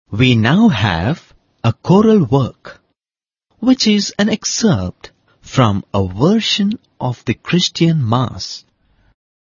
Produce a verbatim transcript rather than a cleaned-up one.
We now have a choral work, which is an excerpt from a version of the Christian Mass.